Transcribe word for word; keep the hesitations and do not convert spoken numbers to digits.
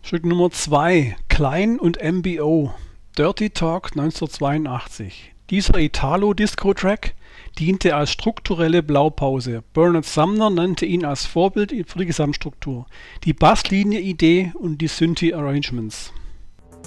Stück Nummer zwei, Klein und M B O, Dirty Talk neunzehnhundertzweiundachtzig. Dieser Italo-Disco-Track diente als strukturelle Blaupause. Bernard Sumner nannte ihn als Vorbild für die Gesamtstruktur, die Basslinie-Idee und die Synthi-Arrangements.